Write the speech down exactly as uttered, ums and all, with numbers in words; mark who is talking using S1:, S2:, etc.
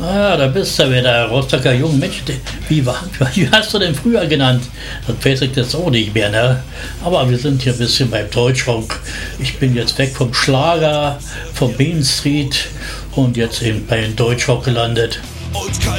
S1: Ah, da bist du wieder, Rostocker Jung. Mensch, wie, war, wie hast du denn früher genannt? Das weiß ich jetzt auch nicht mehr, ne? Aber wir sind hier ein bisschen beim Deutschrock. Ich bin jetzt weg vom Schlager, vom Main Street und jetzt eben beim Deutschrock gelandet.